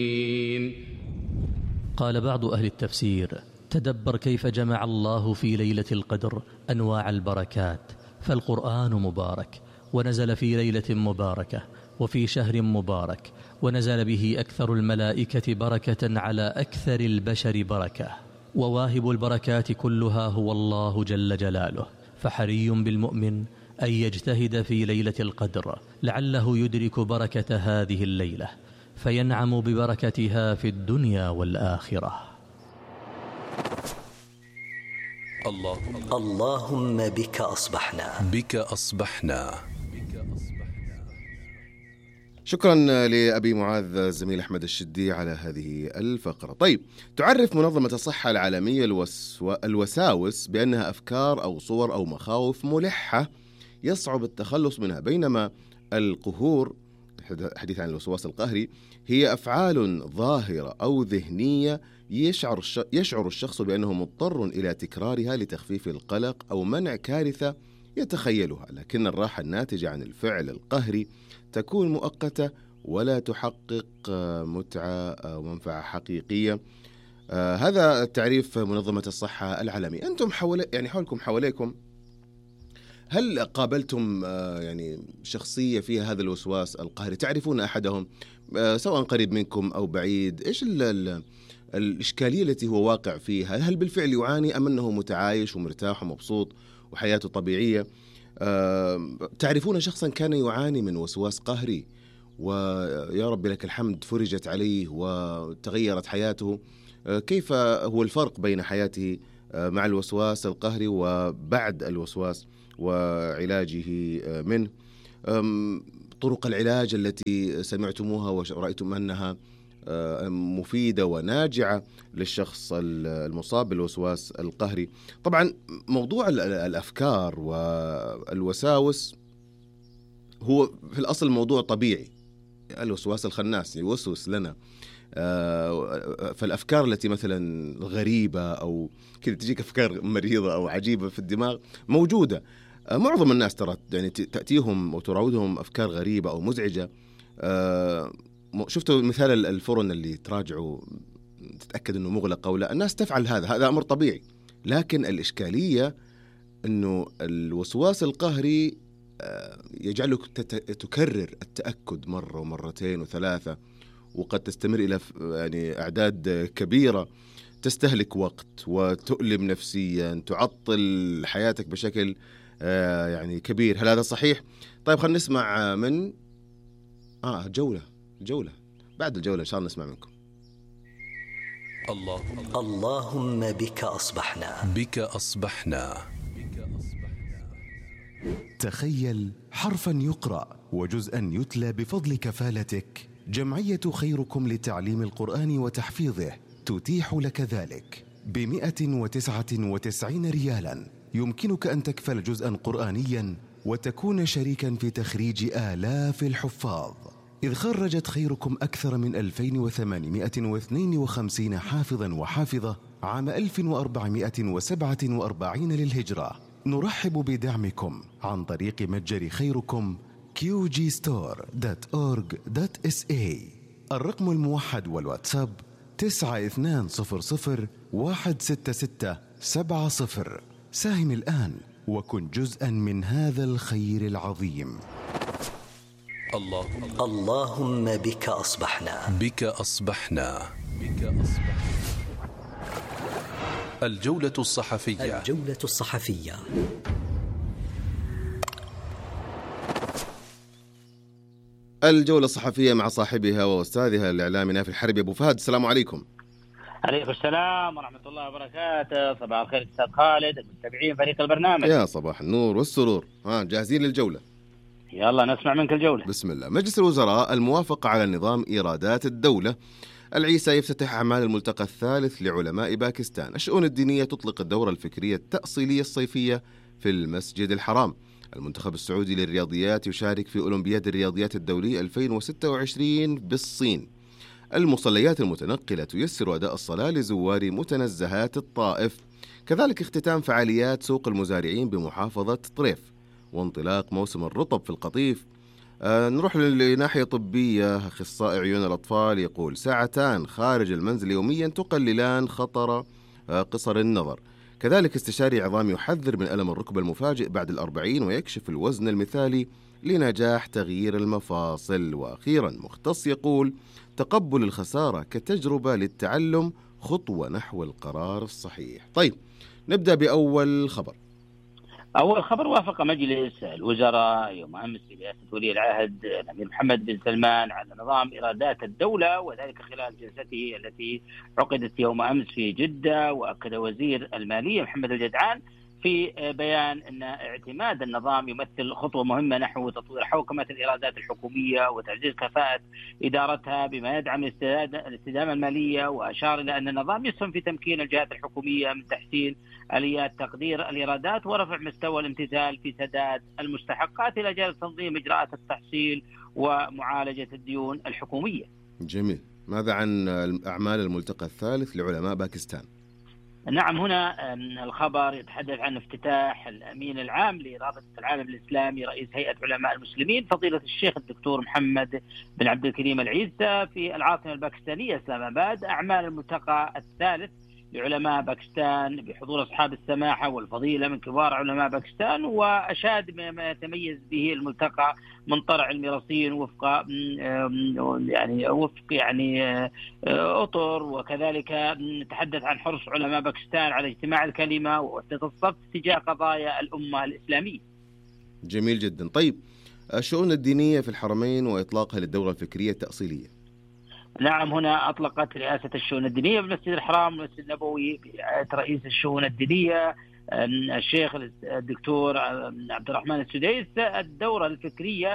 قال بعض أهل التفسير: تدبر كيف جمع الله في ليلة القدر أنواع البركات، فالقرآن مبارك ونزل في ليلة مباركة وفي شهر مبارك، ونزل به أكثر الملائكة بركة على أكثر البشر بركة، وواهب البركات كلها هو الله جل جلاله، فحري بالمؤمن أن يجتهد في ليلة القدر لعله يدرك بركة هذه الليلة فينعم ببركتها في الدنيا والآخرة. اللهم بك أصبحنا. شكرا لأبي معاذ الزميل أحمد الشدي على هذه الفقرة. طيب، تعرف منظمة الصحة العالمية الوساوس بأنها أفكار أو صور أو مخاوف ملحة يصعب التخلص منها، بينما القهور، حديث عن الوسواس القهري، هي أفعال ظاهرة أو ذهنية يشعر الشخص بأنه مضطر إلى تكرارها لتخفيف القلق أو منع كارثة يتخيلها، لكن الراحة الناتجة عن الفعل القهري تكون مؤقتة ولا تحقق متعة أو منفعة حقيقية. هذا تعريف منظمة الصحة العالمية. أنتم حولكم حواليكم، هل قابلتم شخصية فيها هذا الوسواس القهري؟ تعرفون أحدهم سواء قريب منكم أو بعيد؟ إيش الإشكالية التي هو واقع فيها؟ هل بالفعل يعاني أم أنه متعايش ومرتاح ومبسوط وحياته طبيعية؟ تعرفون شخصا كان يعاني من وسواس قهري ويا رب لك الحمد فرجت عليه وتغيرت حياته؟ كيف هو الفرق بين حياته مع الوسواس القهري وبعد الوسواس وعلاجه منه؟ طرق العلاج التي سمعتموها ورأيتم أنها مفيدة وناجعة للشخص المصاب بالوسواس القهري. طبعا موضوع الأفكار والوساوس هو في الأصل موضوع طبيعي، الوسواس الخناس يوسوس لنا، فالأفكار التي مثلا غريبة أو كذا تجيك أفكار مريضة أو عجيبة في الدماغ موجودة. معظم الناس ترى تأتيهم وتراودهم أفكار غريبة أو مزعجة. شفتوا مثال الفرن اللي تراجعوا تتأكد أنه مغلق أو لا، الناس تفعل هذا أمر طبيعي، لكن الإشكالية أنه الوسواس القهري يجعلك تكرر التأكد مرة ومرتين وثلاثة، وقد تستمر إلى أعداد كبيرة، تستهلك وقت وتؤلم نفسيا، تعطل حياتك بشكل كبير. هل هذا صحيح؟ طيب خلينا نسمع من جولة بعد الجولة إن شاء الله نسمع منكم. اللهم بك أصبحنا. تخيل حرفا يقرأ وجزءا يتلى بفضل كفالتك. جمعية خيركم لتعليم القرآن وتحفيظه تتيح لك ذلك ب199 ريالا. يمكنك أن تكفل جزءا قرآنيا وتكون شريكا في تخريج آلاف الحفاظ، إذ خرجت خيركم أكثر من 2852 حافظا وحافظة عام 1447 للهجرة. نرحب بدعمكم عن طريق متجر خيركم qgstore.org.sa. الرقم الموحد والواتساب 9200166770. ساهم الآن وكن جزءا من هذا الخير العظيم. اللهم بك أصبحنا. الجولة الصحفية. الجولة الصحفية مع صاحبها وأستاذها الإعلامي نايف الحربي. أبو فهد، السلام عليكم. عليكم السلام ورحمة الله وبركاته. صباح الخير أستاذ خالد، المتابعين فريق البرنامج. يا صباح النور والسرور. جاهزين للجولة؟ يلا نسمع منك الجولة. بسم الله. مجلس الوزراء الموافقة على نظام إيرادات الدولة. العيسى يفتتح أعمال الملتقى الثالث لعلماء باكستان. الشؤون الدينية تطلق الدورة الفكرية التأصيلية الصيفية في المسجد الحرام. المنتخب السعودي للرياضيات يشارك في أولمبياد الرياضيات الدولي 2026 بالصين. المصليات المتنقلة تيسر أداء الصلاة لزوار متنزهات الطائف. كذلك اختتام فعاليات سوق المزارعين بمحافظة طريف، وانطلاق موسم الرطب في القطيف. نروح لناحية طبية. أخصائي عيون الأطفال يقول 2 خارج المنزل يوميا تقللان خطر قصر النظر. كذلك استشاري عظام يحذر من ألم الركبة المفاجئ بعد 40 ويكشف الوزن المثالي لنجاح تغيير المفاصل. وأخيرا مختص يقول تقبل الخسارة كتجربة للتعلم خطوة نحو القرار الصحيح. طيب نبدأ بأول خبر. أول خبر: وافق مجلس الوزراء يوم أمس برئاسة ولي العهد الأمير محمد بن سلمان على نظام إيرادات الدولة، وذلك خلال جلسته التي عقدت يوم أمس في جدة. وأكد وزير المالية محمد الجدعان في بيان أن اعتماد النظام يمثل خطوة مهمة نحو تطوير حوكمة الإيرادات الحكومية وتعزيز كفاءة إدارتها بما يدعم الاستدامة المالية. وأشار إلى أن النظام يسهم في تمكين الجهات الحكومية من تحسين آليات تقدير الإيرادات ورفع مستوى الامتثال في سداد المستحقات إلى جانب تنظيم إجراءات التحصيل ومعالجة الديون الحكومية. جميل. ماذا عن أعمال الملتقى الثالث لعلماء باكستان؟ نعم، هنا الخبر يتحدث عن افتتاح الأمين العام لرابطة العالم الإسلامي رئيس هيئة علماء المسلمين فضيلة الشيخ الدكتور محمد بن عبد الكريم العيسى في العاصمة الباكستانية إسلام آباد أعمال الملتقى الثالث لعلماء باكستان بحضور أصحاب السماحة والفضيلة من كبار علماء باكستان. وأشاد بما يتميز به الملتقى من طرح علمي رصين وفق أطر. وكذلك تحدث عن حرص علماء باكستان على اجتماع الكلمة ووحدة الصف تجاه قضايا الأمة الإسلامية. جميل جدا. طيب الشؤون الدينية في الحرمين وإطلاقها للدورة الفكرية التأصيلية. نعم، هنا أطلقت رئاسة الشؤون الدينية بالمسجد الحرام والمسجد النبوي برعاية رئيس الشؤون الدينية الشيخ الدكتور عبد الرحمن السديس الدورة الفكرية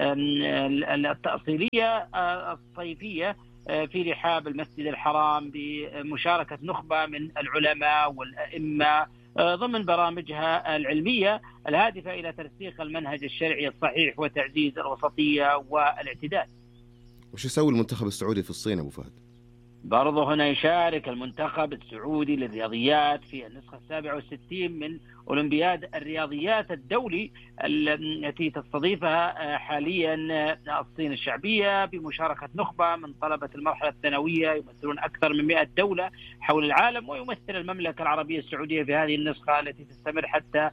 التأصيلية الصيفية في رحاب المسجد الحرام بمشاركة نخبة من العلماء والأئمة ضمن برامجها العلمية الهادفة إلى ترسيخ المنهج الشرعي الصحيح وتعزيز الوسطية والاعتدال. وش يسوي المنتخب السعودي في الصين أبو فهد؟ برضه هنا يشارك المنتخب السعودي للرياضيات في النسخة 67 من أولمبياد الرياضيات الدولي التي تستضيفها حاليا الصين الشعبية بمشاركة نخبة من طلبة المرحلة الثانوية يمثلون أكثر من 100 دولة حول العالم. ويمثل المملكة العربية السعودية في هذه النسخة التي تستمر حتى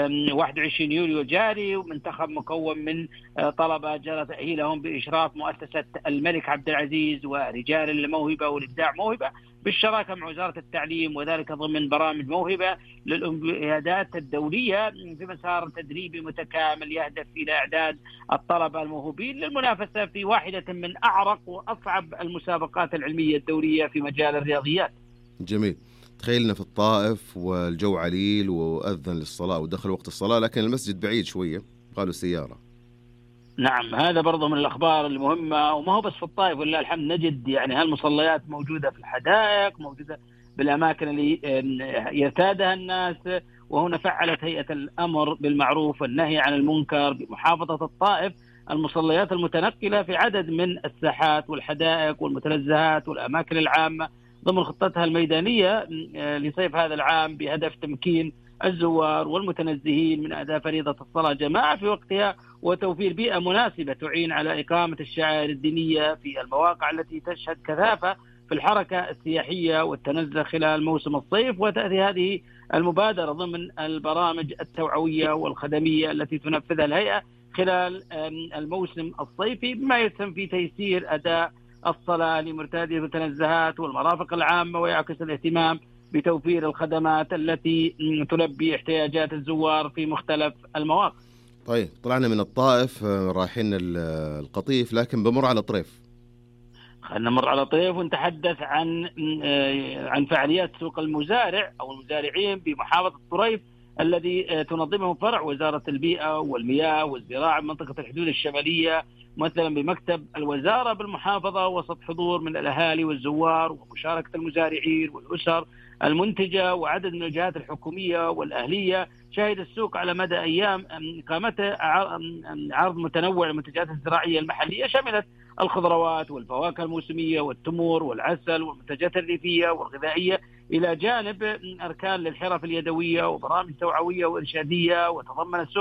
21 يوليو الجاري، ومنتخب مكون من طلبة جرى تأهيلهم بإشراف مؤسسة الملك عبد العزيز ورجال الموهبة والإبداع موهبة بالشراكة مع وزارة التعليم، وذلك ضمن برامج موهبة للأولمبيادات الدولية في مسار تدريبي متكامل يهدف إلى إعداد الطلبة الموهوبين للمنافسة في واحدة من أعرق وأصعب المسابقات العلمية الدولية في مجال الرياضيات. جميل. تخيلنا في الطائف والجو عليل وأذن للصلاة ودخل وقت الصلاة، لكن المسجد بعيد شوية، قالوا سيارة. نعم، هذا برضه من الأخبار المهمة. وما هو بس في الطائف، ولله الحمد نجد يعني هالمصليات موجودة في الحدائق، موجودة بالأماكن اللي يرتادها الناس. وهنا فعلت هيئة الأمر بالمعروف والنهي عن المنكر بمحافظة الطائف المصليات المتنقلة في عدد من الساحات والحدائق والمتنزهات والأماكن العامة ضمن خطتها الميدانية لصيف هذا العام بهدف تمكين الزوار والمتنزهين من أداء فريضة الصلاة جماعة في وقتها وتوفير بيئة مناسبة تعين على إقامة الشعائر الدينية في المواقع التي تشهد كثافة في الحركة السياحية والتنزه خلال موسم الصيف. وتأتي هذه المبادرة ضمن البرامج التوعوية والخدمية التي تنفذها الهيئة خلال الموسم الصيفي بما يسهم في تيسير أداء الصلاة لمرتادي المتنزهات والمرافق العامة، ويعكس الاهتمام بتوفير الخدمات التي تلبي احتياجات الزوار في مختلف المواقع. طيب طلعنا من الطائف رايحين القطيف، لكن بمر على طريف. خلينا نمر على طريف ونتحدث عن فعاليات سوق المزارع أو المزارعين بمحافظة طريف الذي تنظمه فرع وزارة البيئة والمياه والزراعة منطقة الحدود الشمالية مثلا بمكتب الوزارة بالمحافظة، وسط حضور من الأهالي والزوار ومشاركة المزارعين والأسر المنتجة وعدد من الجهات الحكومية والأهلية. شهد السوق على مدى أيام إقامته عرض متنوع للمنتجات الزراعية المحلية شملت الخضروات والفواكه الموسمية والتمور والعسل والمنتجات الريفية والغذائية، إلى جانب أركان للحرف اليدوية وبرامج توعوية وإرشادية. وتضمن السوق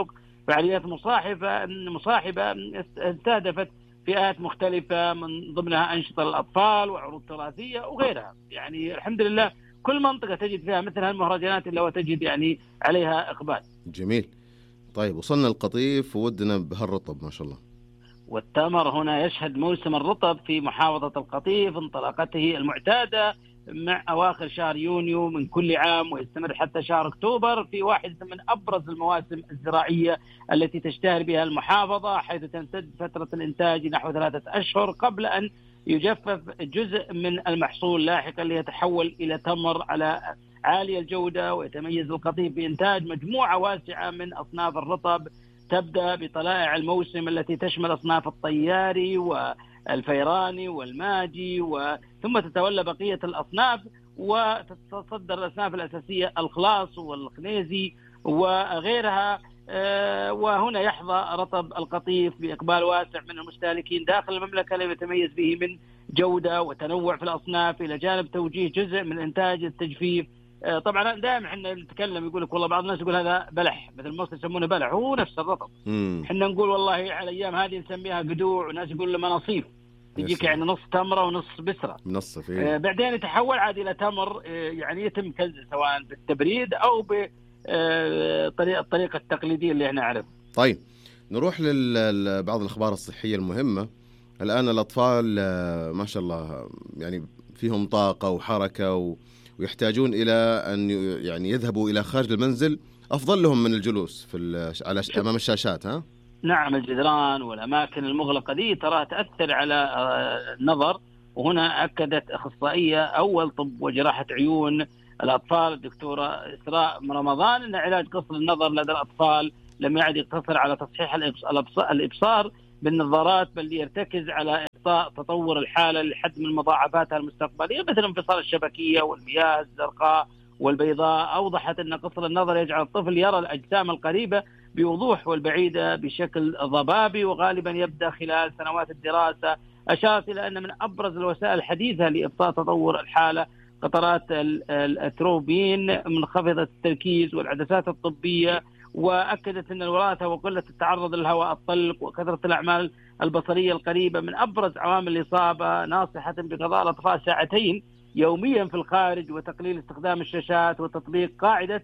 فعاليات مصاحبة استهدفت فئات مختلفة، من ضمنها أنشطة للأطفال وعروض تراثية وغيرها. يعني الحمد لله كل منطقة تجد فيها مثل هالمهرجانات اللي تجد يعني عليها إقبال. جميل. طيب وصلنا القطيف وودنا بهالرطب ما شاء الله. والتمر هنا يشهد موسم الرطب في محافظة القطيف انطلاقته المعتادة مع أواخر شهر يونيو من كل عام، ويستمر حتى شهر أكتوبر في واحدة من أبرز المواسم الزراعية التي تشتهر بها المحافظة، حيث تمتد فترة الإنتاج نحو 3 أشهر قبل أن يجفف جزء من المحصول لاحقا ليتحول إلى تمر على عالي الجودة. ويتميز القطيف بإنتاج مجموعة واسعة من أصناف الرطب، تبدأ بطلائع الموسم التي تشمل أصناف الطياري والفيراني والماجي، ثم تتولى بقية الأصناف، وتتصدر الأصناف الأساسية الخلاص والخنيزي وغيرها. وهنا يحظى رطب القطيف بإقبال واسع من المستهلكين داخل المملكة، لما يتميز به من جودة وتنوع في الأصناف، إلى جانب توجيه جزء من إنتاج التجفيف. طبعا دائما احنا نتكلم يقول لك والله بعض الناس يقول هذا بلح، مثل مصر يسمونه بلح، هو نفس الرطب. احنا نقول والله على الايام هذه نسميها قدوع، وناس يقول له مناصيف، تجيك يعني نص تمره ونص بسره منصف. بعدين يتحول عاد الى تمر، يعني يتم كنزه سواء بالتبريد او بالطريقه التقليديه اللي احنا نعرفها. طيب نروح لبعض الاخبار الصحيه المهمه. الان الاطفال ما شاء الله يعني فيهم طاقه وحركه ويحتاجون إلى أن يعني يذهبوا إلى خارج المنزل، أفضل لهم من الجلوس أمام الشاشات. ها؟ نعم، الجدران والأماكن المغلقة دي ترى تأثر على النظر. وهنا أكدت أخصائية أول طب وجراحة عيون الأطفال الدكتورة إسراء رمضان أن علاج قصر النظر لدى الأطفال لم يعد يقتصر على تصحيح الإبصار بالنظارات، بل يرتكز على إبطاء تطور الحالة لحد من مضاعفاتها المستقبلية، مثل انفصال الشبكية والمياه الزرقاء والبيضاء. أوضحت أن قصر النظر يجعل الطفل يرى الأجسام القريبة بوضوح والبعيدة بشكل ضبابي، وغالبا يبدأ خلال سنوات الدراسة. أشارت إلى أن من أبرز الوسائل الحديثة لإبطاء تطور الحالة قطرات الأتروبين منخفضة التركيز والعدسات الطبية. وأكدت أن الوراثة وقلة التعرض للهواء الطلق وكثرة الأعمال البصرية القريبة من أبرز عوامل الإصابة، ناصحة بقضاء الأطفال 2 ساعات يوميا في الخارج، وتقليل استخدام الشاشات، وتطبيق قاعدة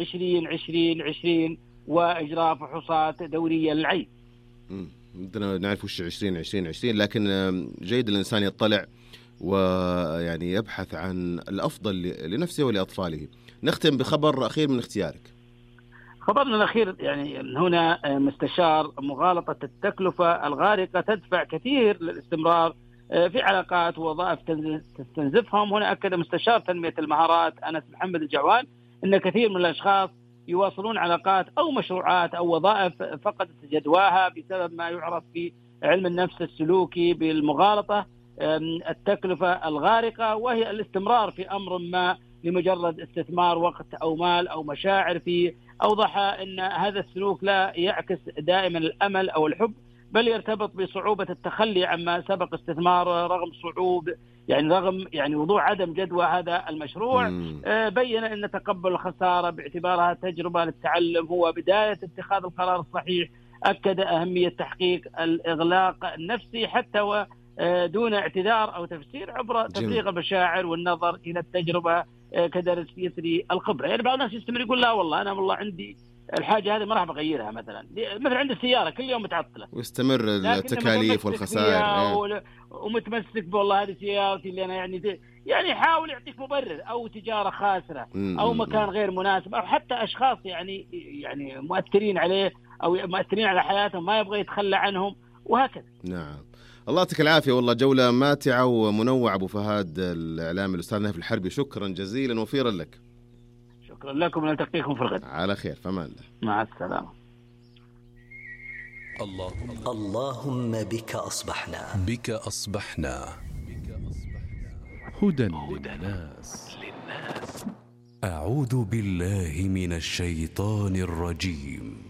20-20-20 وإجراء فحوصات دورية للعين. بدنا نعرف وش 20-20-20، لكن جيد الإنسان يطلع ويعني يبحث عن الأفضل لنفسه ولأطفاله. نختم بخبر أخير من اختيارك. خبرنا الأخير يعني هنا مستشار مغالطة التكلفة الغارقة تدفع كثير للاستمرار في علاقات ووظائف تستنزفهم. هنا أكد مستشار تنمية المهارات أنس محمد الجعوان أن كثير من الأشخاص يواصلون علاقات أو مشروعات أو وظائف فقدت جدواها بسبب ما يعرف في علم النفس السلوكي بالمغالطة التكلفة الغارقة، وهي الاستمرار في أمر ما لمجرد استثمار وقت أو مال أو مشاعر فيه. أوضح أن هذا السلوك لا يعكس دائما الأمل أو الحب، بل يرتبط بصعوبة التخلي عما سبق استثماره رغم وضوح عدم جدوى هذا المشروع. بين أن تقبل الخسارة باعتبارها تجربة للتعلم هو بداية اتخاذ القرار الصحيح. أكد أهمية تحقيق الإغلاق النفسي حتى دون اعتذار أو تفسير عبر تفريغ المشاعر والنظر إلى التجربة كدرس يثري الخبرة. يعني بعض الناس يستمر يقول لا والله أنا والله عندي الحاجة هذه ما راح بغيرها، مثلا عند السيارة كل يوم متعطلة ويستمر التكاليف والخسائر ومتمسك والله هذه سيارتي اللي أنا يعني يحاول يعطيك مبرر أو تجارة خاسرة أو مكان غير مناسب أو حتى أشخاص يعني مؤثرين عليه أو مؤثرين على حياتهم ما يبغى يتخلى عنهم وهكذا. نعم، الله يعطيك العافية. والله جولة ماتعة ومنوعة أبو فهد الإعلامي الأستاذ نايف الحربي، شكرا جزيلا وفيرا لك. شكرا لكم ونلتقيكم في الغد على خير، فمان الله. مع السلامة. اللهم بك أصبحنا. بك أصبحنا. هدى للناس. أعوذ بالله من الشيطان الرجيم.